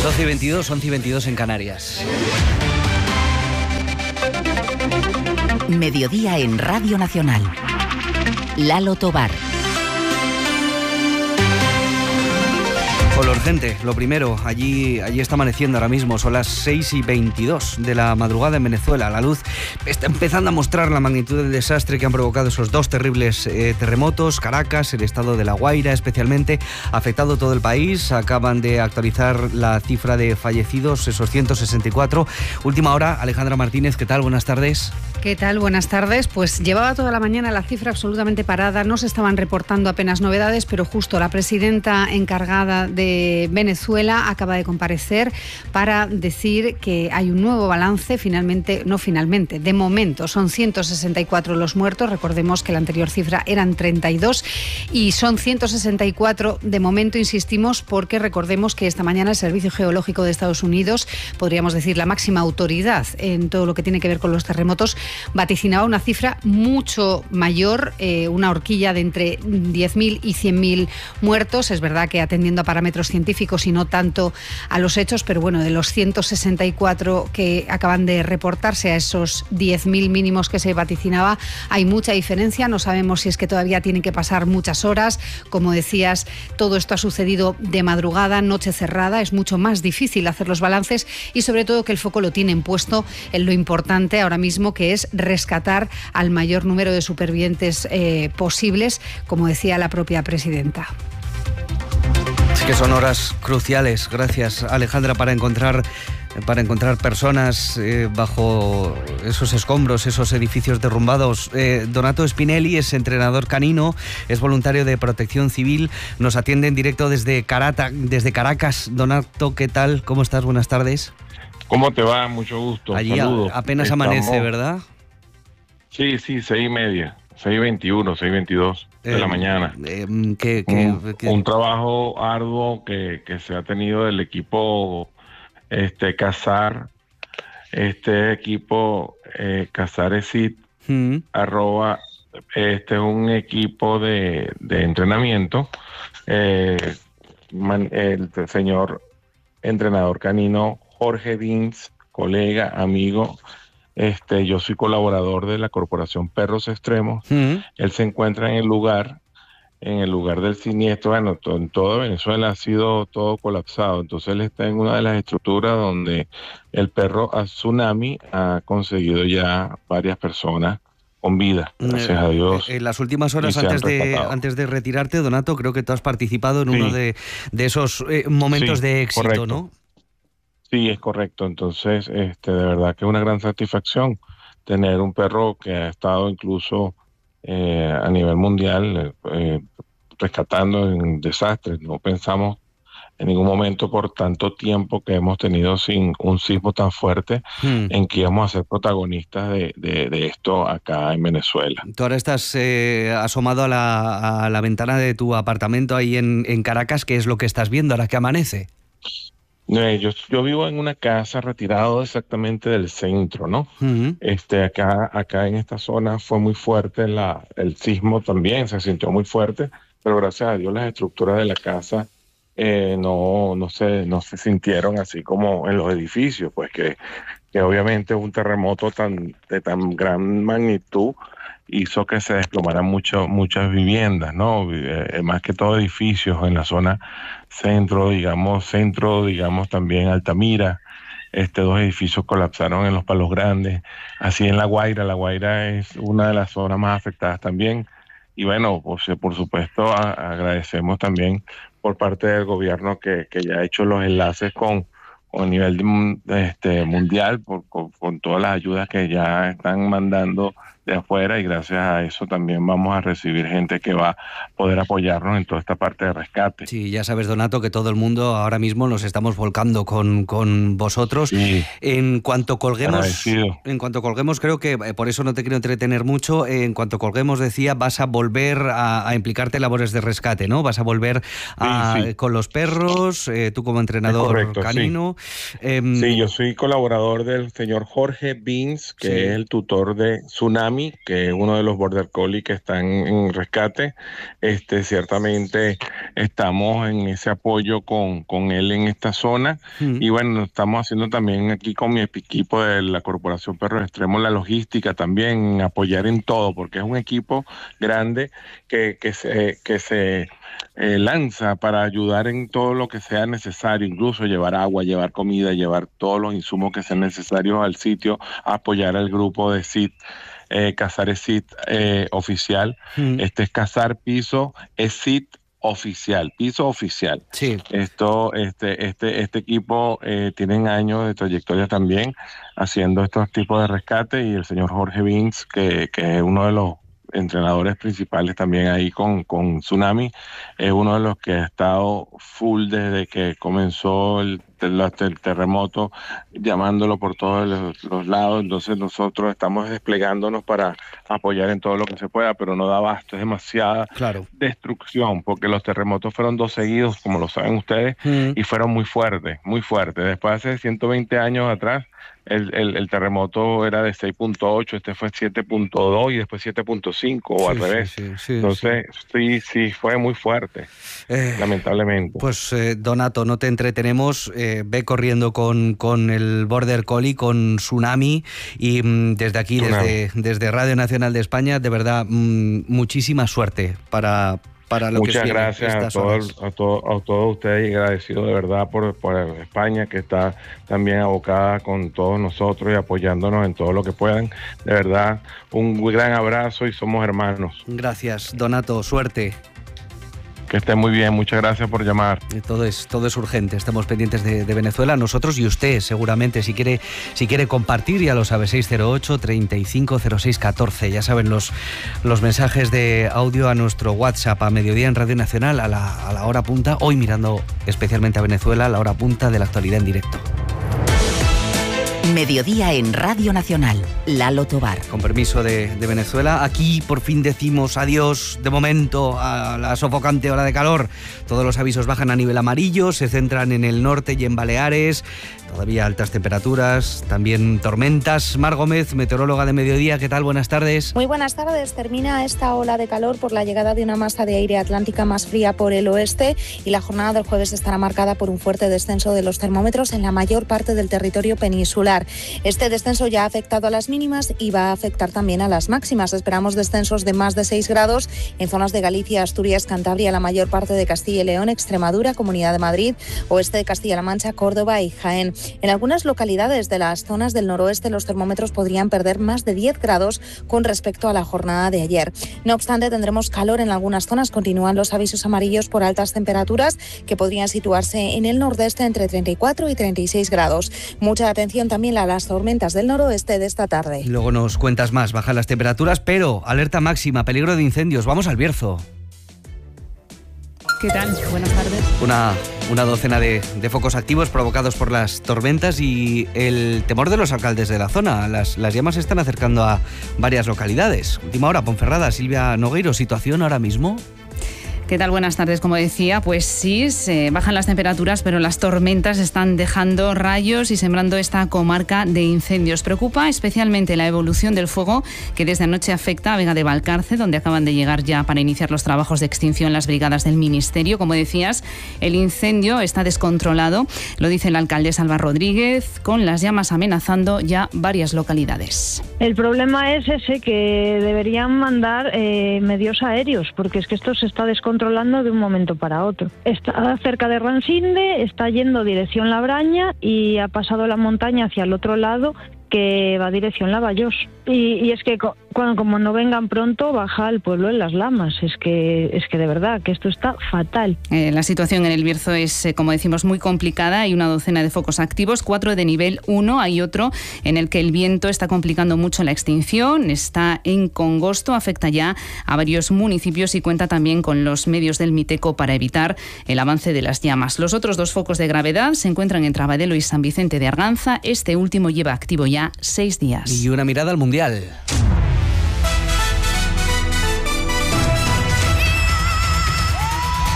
12:22, 11:22 en Canarias. Mediodía en Radio Nacional. Lalo Tobar. Con lo urgente, lo primero, allí está amaneciendo ahora mismo, son las 6:22 de la madrugada en Venezuela. La luz está empezando a mostrar la magnitud del desastre que han provocado esos dos terribles terremotos. Caracas, el estado de La Guaira especialmente, ha afectado todo el país. Acaban de actualizar la cifra de fallecidos, esos 164. Última hora, Alejandra Martínez, ¿qué tal? Buenas tardes. ¿Qué tal? Buenas tardes. Pues llevaba toda la mañana la cifra absolutamente parada, no se estaban reportando apenas novedades, pero justo la presidenta encargada de Venezuela acaba de comparecer para decir que hay un nuevo balance, de momento son 164 los muertos, recordemos que la anterior cifra eran 32 y son 164 de momento, insistimos, porque recordemos que esta mañana el Servicio Geológico de Estados Unidos, podríamos decir la máxima autoridad en todo lo que tiene que ver con los terremotos, vaticinaba una cifra mucho mayor, una horquilla de entre 10.000 y 100.000 muertos. Es verdad que atendiendo a parámetros científicos y no tanto a los hechos, pero bueno, de los 164 que acaban de reportarse a esos 10.000 mínimos que se vaticinaba, hay mucha diferencia. No sabemos si es que todavía tienen que pasar muchas horas. Como decías, todo esto ha sucedido de madrugada, noche cerrada, es mucho más difícil hacer los balances y sobre todo que el foco lo tienen puesto en lo importante ahora mismo, que es rescatar al mayor número de supervivientes posibles, como decía la propia presidenta. Es que son horas cruciales, gracias Alejandra, para encontrar personas bajo esos escombros, esos edificios derrumbados. Donato Spinelli es entrenador canino, es voluntario de Protección Civil, nos atiende en directo desde Caracas. Donato, ¿qué tal? ¿Cómo estás? Buenas tardes. ¿Cómo te va? Mucho gusto. Allí apenas amanece, ¿verdad? Sí, 6:30, 6:21, 6:22 de la mañana. Un trabajo arduo que se ha tenido del equipo Cazar, equipo Cazar ESIT, es un equipo de entrenamiento. El señor entrenador canino Jorge Vins, colega, amigo, yo soy colaborador de la Corporación Perros Extremos. Él se encuentra en el lugar del siniestro. Bueno, en toda Venezuela ha sido todo colapsado, entonces él está en una de las estructuras donde el perro tsunami ha conseguido ya varias personas con vida, gracias a Dios. En las últimas horas antes de retirarte, Donato, creo que tú has participado en uno de esos momentos de éxito, correcto. ¿no? Sí, es correcto. Entonces, de verdad que es una gran satisfacción tener un perro que ha estado incluso a nivel mundial rescatando en desastres. No pensamos en ningún momento, por tanto tiempo que hemos tenido sin un sismo tan fuerte, en que íbamos a ser protagonistas de esto acá en Venezuela. Tú ahora estás asomado a la ventana de tu apartamento ahí en Caracas. ¿Qué es lo que estás viendo ahora que amanece? Yo vivo en una casa retirado exactamente del centro, ¿no? Acá en esta zona fue muy fuerte el sismo también, se sintió muy fuerte, pero gracias a Dios las estructuras de la casa no se sintieron así como en los edificios, pues que obviamente un terremoto de tan gran magnitud hizo que se desplomaran muchas viviendas, ¿no? Más que todo edificios en la zona centro, digamos también Altamira. Dos edificios colapsaron en Los Palos Grandes, así en La Guaira es una de las zonas más afectadas también. Y bueno, por supuesto agradecemos también por parte del gobierno que ya ha hecho los enlaces con a nivel mundial con todas las ayudas que ya están mandando de afuera, y gracias a eso también vamos a recibir gente que va a poder apoyarnos en toda esta parte de rescate. Sí, ya sabes, Donato, que todo el mundo ahora mismo nos estamos volcando con vosotros. Sí, en cuanto colguemos, creo que por eso no te quiero entretener mucho, en cuanto colguemos, decía, vas a volver a implicarte en labores de rescate, ¿no? Vas a volver con los perros, tú como entrenador canino. Sí, yo soy colaborador del señor Jorge Vins, que es el tutor de Tsunami. Tsunami, que es uno de los Border Collie que están en rescate. Ciertamente estamos en ese apoyo con él en esta zona. Y bueno, estamos haciendo también aquí con mi equipo de la Corporación Perros Extremos la logística también, apoyar en todo, porque es un equipo grande que se lanza para ayudar en todo lo que sea necesario, incluso llevar agua, llevar comida, llevar todos los insumos que sean necesarios al sitio, apoyar al grupo de CIT. Cazar es CIT oficial. Este es Cazar Piso, es CIT oficial, piso oficial. Sí. Este equipo tienen años de trayectoria también haciendo estos tipos de rescate, y el señor Jorge Vince, que es uno de los entrenadores principales también ahí con Tsunami, es uno de los que ha estado full desde que comenzó el terremoto, llamándolo por todos los lados. Entonces nosotros estamos desplegándonos para apoyar en todo lo que se pueda, pero no da abasto, es demasiada destrucción, porque los terremotos fueron 2 seguidos, como lo saben ustedes, y fueron muy fuertes, muy fuertes. Después, hace 120 años atrás, el terremoto era de 6.8, este fue 7.2 y después 7.5 o al revés. Entonces, sí, fue muy fuerte, lamentablemente. Pues Donato, no te entretenemos, ve corriendo con el Border Collie, con Tsunami, y desde aquí, desde Radio Nacional de España, de verdad, muchísima suerte para lo Muchas que gracias a todos ustedes, y agradecido de verdad por España, que está también abocada con todos nosotros y apoyándonos en todo lo que puedan. De verdad, un muy gran abrazo y somos hermanos. Gracias, Donato, suerte. Que estén muy bien, muchas gracias por llamar. Todo es urgente, estamos pendientes de Venezuela, nosotros y usted seguramente, si quiere compartir, ya lo sabe, 608-350614, ya saben los mensajes de audio a nuestro WhatsApp a mediodía en Radio Nacional a la hora punta, hoy mirando especialmente a Venezuela, a la hora punta de la actualidad en directo. Mediodía en Radio Nacional, Lalo Tobar. Con permiso de Venezuela, aquí por fin decimos adiós de momento a la sofocante ola de calor. Todos los avisos bajan a nivel amarillo, se centran en el norte y en Baleares. Todavía altas temperaturas, también tormentas. Mar Gómez, meteoróloga de Mediodía, ¿qué tal? Buenas tardes. Muy buenas tardes. Termina esta ola de calor por la llegada de una masa de aire atlántica más fría por el oeste, y la jornada del jueves estará marcada por un fuerte descenso de los termómetros en la mayor parte del territorio peninsular. Este descenso ya ha afectado a las mínimas y va a afectar también a las máximas. Esperamos descensos de más de 6 grados en zonas de Galicia, Asturias, Cantabria, la mayor parte de Castilla y León, Extremadura, Comunidad de Madrid, oeste de Castilla-La Mancha, Córdoba y Jaén. En algunas localidades de las zonas del noroeste los termómetros podrían perder más de 10 grados con respecto a la jornada de ayer. No obstante, tendremos calor en algunas zonas. Continúan los avisos amarillos por altas temperaturas que podrían situarse en el nordeste entre 34 y 36 grados. Mucha atención también a las tormentas del noroeste de esta tarde. Luego nos cuentas más, bajan las temperaturas, pero alerta máxima, peligro de incendios. Vamos al Bierzo. ¿Qué tal? Buenas tardes. Una docena de focos activos provocados por las tormentas y el temor de los alcaldes de la zona. Las llamas se están acercando a varias localidades. Última hora, Ponferrada, Silvia Nogueiro, ¿situación ahora mismo? ¿Qué tal? Buenas tardes. Como decía, pues sí, se bajan las temperaturas, pero las tormentas están dejando rayos y sembrando esta comarca de incendios. Preocupa especialmente la evolución del fuego que desde anoche afecta a Vega de Valcarce, donde acaban de llegar ya para iniciar los trabajos de extinción las brigadas del Ministerio. Como decías, el incendio está descontrolado, lo dice la alcaldesa Alba Rodríguez, con las llamas amenazando ya varias localidades. El problema es ese, que deberían mandar medios aéreos, porque es que esto se está descontrolando de un momento para otro. Está cerca de Ransinde, está yendo dirección Labraña y ha pasado la montaña hacia el otro lado, que va dirección Lavallós. Y es que como no vengan pronto, baja el pueblo en las lamas. Es que de verdad que esto está fatal. La situación en el Bierzo es, como decimos, muy complicada. Hay una docena de focos activos, 4 de nivel 1. Hay otro en el que el viento está complicando mucho la extinción. Está en Congosto, afecta ya a varios municipios y cuenta también con los medios del Miteco para evitar el avance de las llamas. Los otros 2 focos de gravedad se encuentran en Trabadelo y San Vicente de Arganza. Este último lleva activo ya 6 días. Y una mirada al Mundial.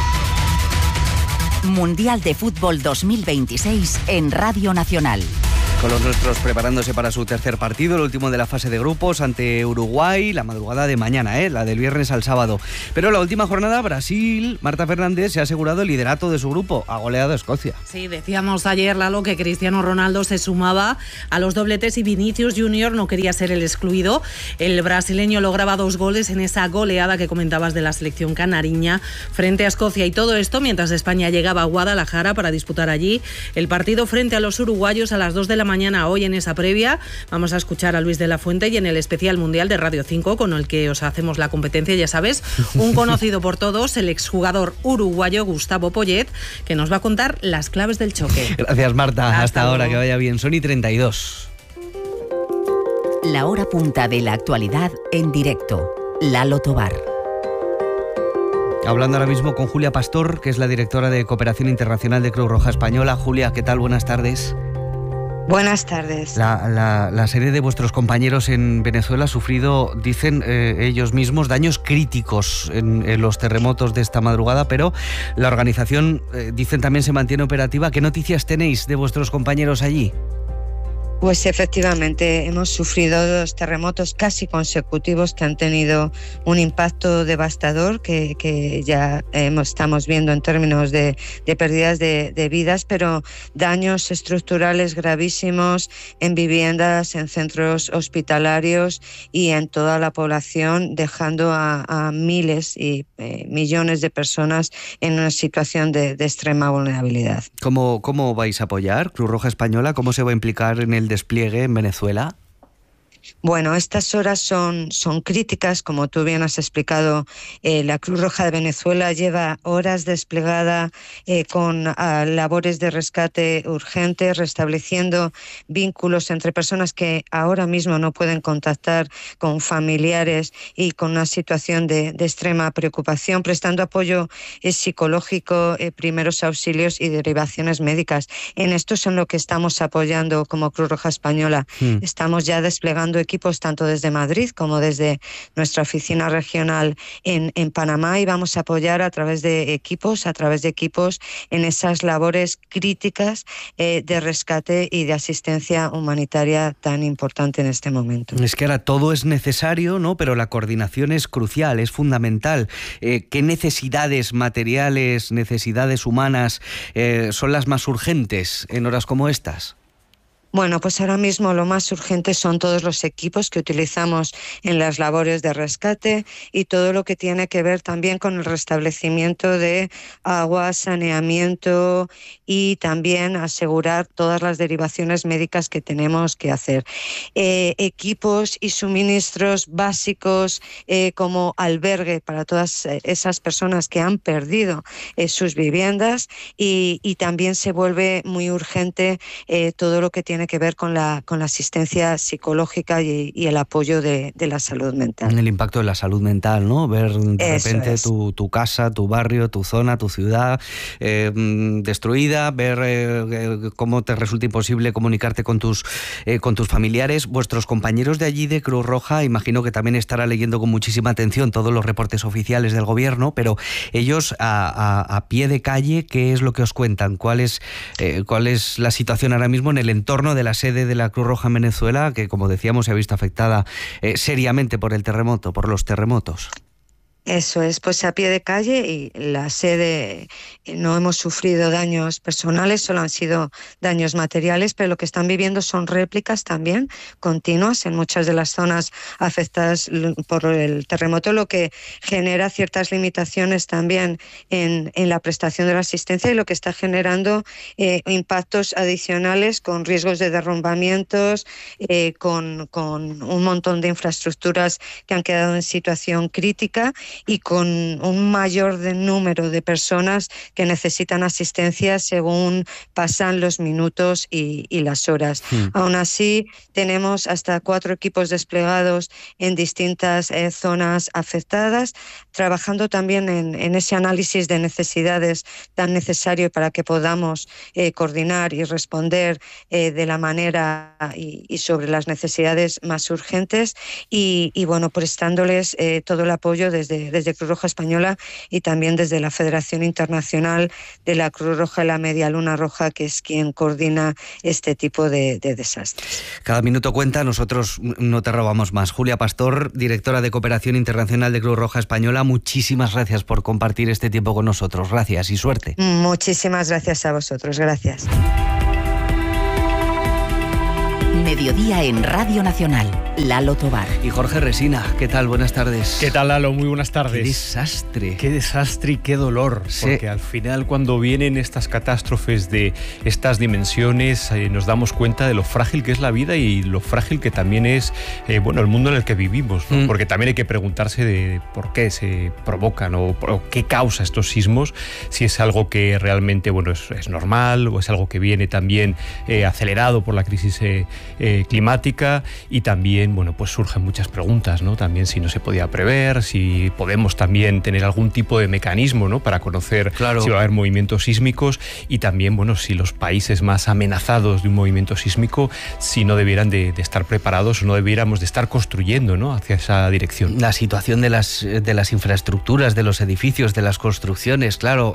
Mundial de Fútbol 2026 en Radio Nacional. Con los nuestros preparándose para su tercer partido, el último de la fase de grupos ante Uruguay, la madrugada de mañana, la del viernes al sábado. Pero la última jornada, Brasil, Marta Fernández se ha asegurado el liderato de su grupo, ha goleado a Escocia. Sí, decíamos ayer, Lalo, que Cristiano Ronaldo se sumaba a los dobletes y Vinicius Junior no quería ser el excluido. El brasileño lograba 2 goles en esa goleada que comentabas de la selección canariña frente a Escocia, y todo esto mientras España llegaba a Guadalajara para disputar allí el partido frente a los uruguayos a las 2 de la mañana hoy. En esa previa vamos a escuchar a Luis de la Fuente y en el especial mundial de Radio 5 con el que os hacemos la competencia, ya sabes, un conocido por todos, el exjugador uruguayo Gustavo Poyet, que nos va a contar las claves del choque. Gracias, Marta. Hasta ahora, que vaya bien. Son y 32. La hora punta de la actualidad en directo. Lalo Tobar. Hablando ahora mismo con Julia Pastor, que es la directora de Cooperación Internacional de Cruz Roja Española. Julia, ¿qué tal? Buenas tardes. Buenas tardes. La serie de vuestros compañeros en Venezuela ha sufrido, dicen ellos mismos, daños críticos en los terremotos de esta madrugada, pero la organización, dicen, también se mantiene operativa. ¿Qué noticias tenéis de vuestros compañeros allí? Pues efectivamente hemos sufrido 2 terremotos casi consecutivos que han tenido un impacto devastador que ya estamos viendo en términos de pérdidas de vidas, pero daños estructurales gravísimos en viviendas, en centros hospitalarios y en toda la población, dejando a miles y millones de personas en una situación de extrema vulnerabilidad. ¿Cómo vais a apoyar Cruz Roja Española? ¿Cómo se va a implicar en el despliegue en Venezuela? Bueno, estas horas son críticas, como tú bien has explicado. La Cruz Roja de Venezuela lleva horas desplegada con labores de rescate urgente, restableciendo vínculos entre personas que ahora mismo no pueden contactar con familiares y con una situación de extrema preocupación, prestando apoyo psicológico, primeros auxilios y derivaciones médicas. En esto es en lo que estamos apoyando como Cruz Roja Española. Estamos ya desplegando equipos tanto desde Madrid como desde nuestra oficina regional en Panamá, y vamos a apoyar a través de equipos en esas labores críticas de rescate y de asistencia humanitaria tan importante en este momento. Es que ahora todo es necesario, ¿no? Pero la coordinación es crucial, es fundamental. ¿Qué necesidades materiales, necesidades humanas son las más urgentes en horas como estas? Bueno, pues ahora mismo lo más urgente son todos los equipos que utilizamos en las labores de rescate y todo lo que tiene que ver también con el restablecimiento de agua, saneamiento y también asegurar todas las derivaciones médicas que tenemos que hacer. Equipos y suministros básicos como albergue para todas esas personas que han perdido sus viviendas, y también se vuelve muy urgente todo lo que tiene que ver con la asistencia psicológica y el apoyo de la salud mental. El impacto de la salud mental, ¿no? Ver de repente tu casa, tu barrio, tu zona, tu ciudad destruida, ver cómo te resulta imposible comunicarte con tus familiares. Vuestros compañeros de allí de Cruz Roja, imagino que también estará leyendo con muchísima atención todos los reportes oficiales del gobierno, pero ellos a pie de calle, ¿qué es lo que os cuentan? ¿Cuál es la situación ahora mismo en el entorno de la sede de la Cruz Roja en Venezuela, que, como decíamos, se ha visto afectada seriamente por los terremotos? Eso es, pues a pie de calle, y la sede no hemos sufrido daños personales, solo han sido daños materiales, pero lo que están viviendo son réplicas también continuas en muchas de las zonas afectadas por el terremoto, lo que genera ciertas limitaciones también en la prestación de la asistencia, y lo que está generando impactos adicionales con riesgos de derrumbamientos, con un montón de infraestructuras que han quedado en situación crítica, y con un mayor número de personas que necesitan asistencia según pasan los minutos y las horas. Aún así, tenemos hasta 4 equipos desplegados en distintas zonas afectadas, trabajando también en ese análisis de necesidades tan necesario para que podamos coordinar y responder de la manera y sobre las necesidades más urgentes, y bueno, prestándoles todo el apoyo desde desde Cruz Roja Española y también desde la Federación Internacional de la Cruz Roja y la Media Luna Roja, que es quien coordina este tipo de desastres. Cada minuto cuenta, nosotros no te robamos más. Julia Pastor, directora de Cooperación Internacional de Cruz Roja Española, muchísimas gracias por compartir este tiempo con nosotros. Gracias y suerte. Muchísimas gracias a vosotros. Gracias. Mediodía en Radio Nacional. Lalo Tobar. Y Jorge Resina, ¿qué tal? Buenas tardes. ¿Qué tal, Lalo? Muy buenas tardes. Qué desastre. Qué desastre y qué dolor. Sí. Porque al final, cuando vienen estas catástrofes de estas dimensiones, nos damos cuenta de lo frágil que es la vida y lo frágil que también es el mundo en el que vivimos, ¿no? Porque también hay que preguntarse de por qué se provocan o qué causa estos sismos, si es algo que realmente es normal o es algo que viene también acelerado por la crisis climática, y también pues surgen muchas preguntas, ¿no? También si no se podía prever, si podemos también tener algún tipo de mecanismo, ¿no? Para conocer si va a haber movimientos sísmicos, y también si los países más amenazados de un movimiento sísmico, si no debieran de estar preparados o no debiéramos de estar construyendo, ¿no? Hacia esa dirección. La situación de las infraestructuras, de los edificios, de las construcciones, claro,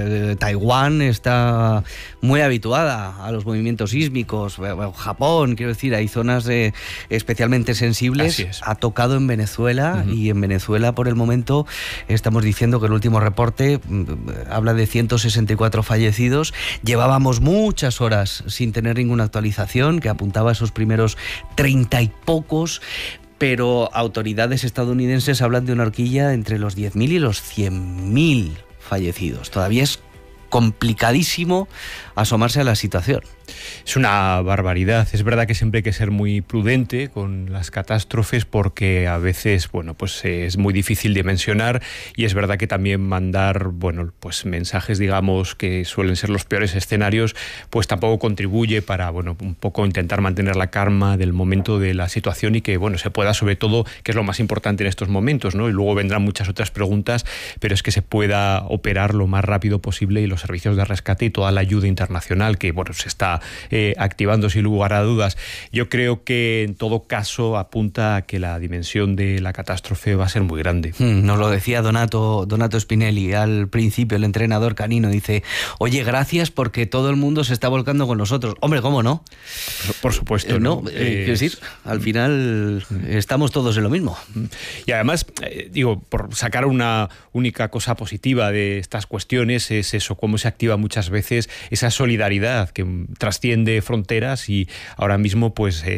Taiwán está muy habituada a los movimientos sísmicos, Japón, quiero decir, hay zonas especialmente sensibles. Ha tocado en Venezuela, y en Venezuela por el momento estamos diciendo que el último reporte habla de 164 fallecidos. Llevábamos muchas horas sin tener ninguna actualización que apuntaba a esos primeros 30 y pocos, pero autoridades estadounidenses hablan de una horquilla entre los 10.000 y los 100.000 fallecidos. Todavía es complicadísimo asomarse a la situación. Es una barbaridad. Es verdad que siempre hay que ser muy prudente con las catástrofes, porque a veces es muy difícil dimensionar, y es verdad que también mandar mensajes, digamos, que suelen ser los peores escenarios, pues tampoco contribuye para un poco intentar mantener la calma del momento de la situación, y que se pueda, sobre todo, que es lo más importante en estos momentos, ¿no? Y luego vendrán muchas otras preguntas, pero es que se pueda operar lo más rápido posible, y los servicios de rescate y toda la ayuda internacional que se está activando sin lugar a dudas. Yo creo que en todo caso apunta a que la dimensión de la catástrofe va a ser muy grande. Nos lo decía Donato Spinelli al principio, el entrenador canino, dice: oye, gracias porque todo el mundo se está volcando con nosotros. Hombre, ¿cómo no? Por supuesto. Quiero decir, al final estamos todos en lo mismo. Y además, por sacar una única cosa positiva de estas cuestiones, es eso, cómo se activa muchas veces esa solidaridad que trasciende fronteras, y ahora mismo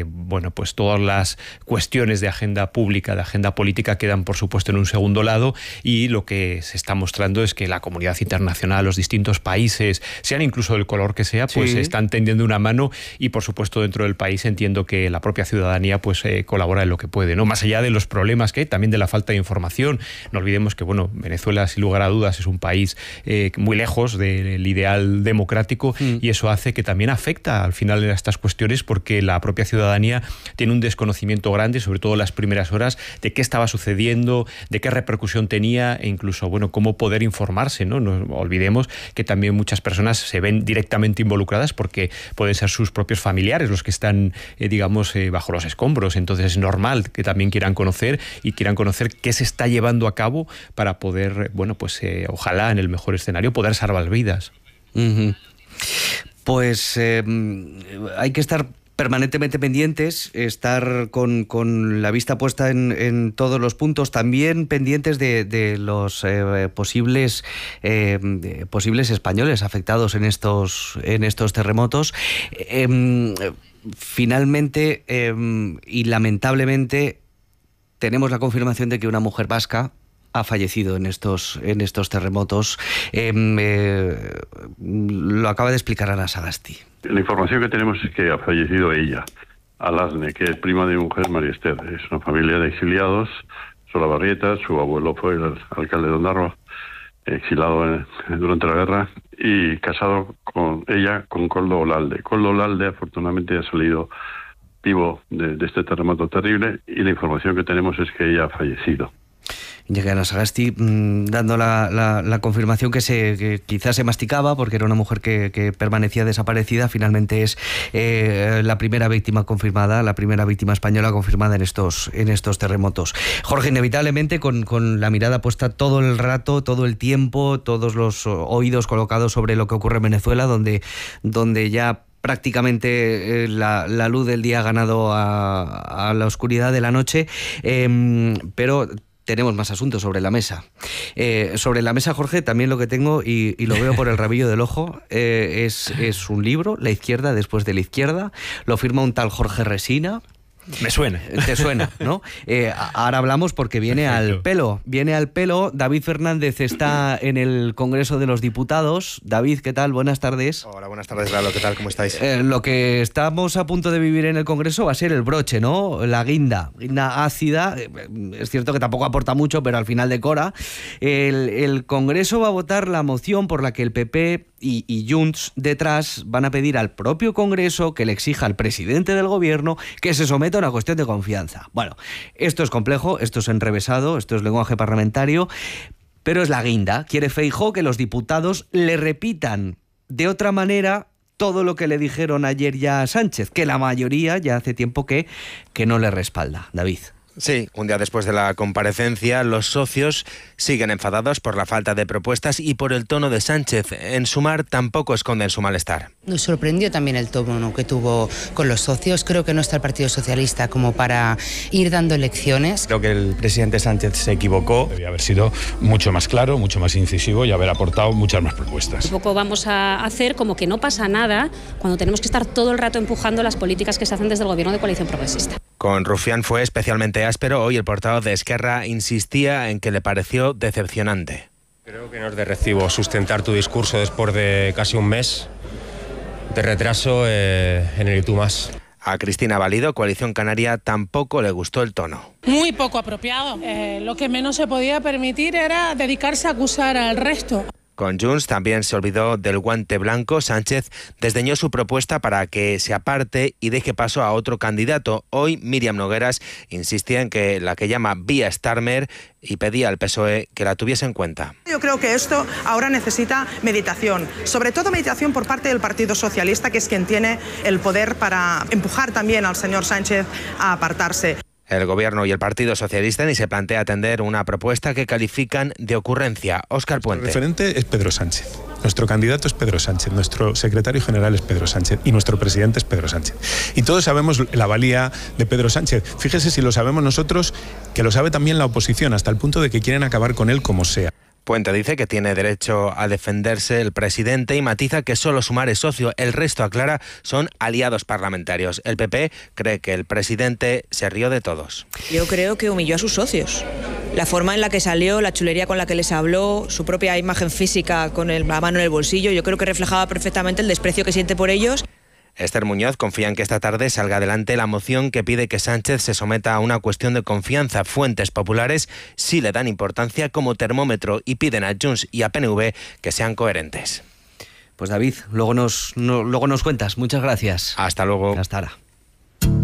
todas las cuestiones de agenda pública, de agenda política, quedan por supuesto en un segundo lado, y lo que se está mostrando es que la comunidad internacional, los distintos países, sean incluso del color que sea, están tendiendo una mano, y por supuesto dentro del país entiendo que la propia ciudadanía colabora en lo que puede, ¿no? Más allá de los problemas que hay, también de la falta de información. No olvidemos que Venezuela, sin lugar a dudas, es un país muy lejos del ideal democrático, y eso hace que también afecta al final de estas cuestiones, porque la propia ciudadanía tiene un desconocimiento grande, sobre todo en las primeras horas, de qué estaba sucediendo, de qué repercusión tenía, e incluso cómo poder informarse, ¿no? No olvidemos que también muchas personas se ven directamente involucradas, porque pueden ser sus propios familiares los que están bajo los escombros. Entonces es normal que también quieran conocer qué se está llevando a cabo para poder, ojalá en el mejor escenario, poder salvar vidas. Pues hay que estar permanentemente pendientes, estar con la vista puesta en todos los puntos, también pendientes de los posibles españoles afectados en estos terremotos. Finalmente y lamentablemente tenemos la confirmación de que una mujer vasca ha fallecido en estos terremotos. Lo acaba de explicar Ana Sagasti. La información que tenemos es que ha fallecido ella, Alasne, que es prima de mi mujer, María Esther. Es una familia de exiliados, Solabarrieta, su abuelo fue el alcalde de Ondarroa, exilado durante la guerra, y casado con ella con Koldo Olalde. Koldo Olalde afortunadamente ha salido vivo de este terremoto terrible, y la información que tenemos es que ella ha fallecido. Iñaki Anasagasti, dando la confirmación que quizás se masticaba porque era una mujer que permanecía desaparecida. Finalmente es la primera víctima confirmada, la primera víctima española confirmada en estos terremotos. Jorge, inevitablemente con la mirada puesta todo el rato, todo el tiempo, todos los oídos colocados sobre lo que ocurre en Venezuela, donde ya prácticamente la luz del día ha ganado a la oscuridad de la noche, pero tenemos más asuntos sobre la mesa. Sobre la mesa, Jorge, también lo que tengo, y lo veo por el rabillo del ojo, es un libro, La izquierda después de la izquierda. Lo firma un tal Jorge Resina. Me suena. Te suena, ¿no? Ahora hablamos porque viene al pelo. David Fernández está en el Congreso de los Diputados. David, ¿qué tal? Buenas tardes. Hola, buenas tardes, Lalo. ¿Qué tal? ¿Cómo estáis? Lo que estamos a punto de vivir en el Congreso va a ser el broche, ¿no? La guinda ácida. Es cierto que tampoco aporta mucho, pero al final decora. El Congreso va a votar la moción por la que el PP y Junts detrás van a pedir al propio Congreso que le exija al presidente del gobierno que se someta a una cuestión de confianza. Bueno, esto es complejo, esto es enrevesado, esto es lenguaje parlamentario, pero es la guinda. Quiere Feijóo que los diputados le repitan de otra manera todo lo que le dijeron ayer ya a Sánchez, que la mayoría ya hace tiempo que no le respalda. David. Sí, un día después de la comparecencia, los socios siguen enfadados por la falta de propuestas y por el tono de Sánchez. En Sumar tampoco esconden su malestar. Nos sorprendió también el tono que tuvo con los socios. Creo que no está el Partido Socialista como para ir dando lecciones. Creo que el presidente Sánchez se equivocó. Debía haber sido mucho más claro, mucho más incisivo y haber aportado muchas más propuestas. Un poco vamos a hacer como que no pasa nada cuando tenemos que estar todo el rato empujando las políticas que se hacen desde el gobierno de coalición progresista. Con Rufián fue especialmente áspero. Hoy el portavoz de Esquerra insistía en que le pareció decepcionante. Creo que no es de recibo sustentar tu discurso después de casi un mes de retraso en el Y tú más. A Cristina Valido, Coalición Canaria, tampoco le gustó el tono. Muy poco apropiado. Lo que menos se podía permitir era dedicarse a acusar al resto. Con Junts también se olvidó del guante blanco. Sánchez desdeñó su propuesta para que se aparte y deje paso a otro candidato. Hoy Míriam Nogueras insistía en que la que llama vía Starmer y pedía al PSOE que la tuviese en cuenta. Yo creo que esto ahora necesita meditación, sobre todo meditación por parte del Partido Socialista, que es quien tiene el poder para empujar también al señor Sánchez a apartarse. El Gobierno y el Partido Socialista ni se plantea atender una propuesta que califican de ocurrencia. Óscar Puente. El referente es Pedro Sánchez. Nuestro candidato es Pedro Sánchez, nuestro secretario general es Pedro Sánchez y nuestro presidente es Pedro Sánchez. Y todos sabemos la valía de Pedro Sánchez. Fíjese si lo sabemos nosotros, que lo sabe también la oposición, hasta el punto de que quieren acabar con él como sea. Puente dice que tiene derecho a defenderse el presidente y matiza que solo Sumar es socio. El resto, aclara, son aliados parlamentarios. El PP cree que el presidente se rió de todos. Yo creo que humilló a sus socios. La forma en la que salió, la chulería con la que les habló, su propia imagen física con la mano en el bolsillo, yo creo que reflejaba perfectamente el desprecio que siente por ellos. Esther Muñoz confía en que esta tarde salga adelante la moción que pide que Sánchez se someta a una cuestión de confianza. Fuentes populares sí le dan importancia como termómetro y piden a Junts y a PNV que sean coherentes. Pues David, luego nos cuentas. Muchas gracias. Hasta luego. Hasta ahora.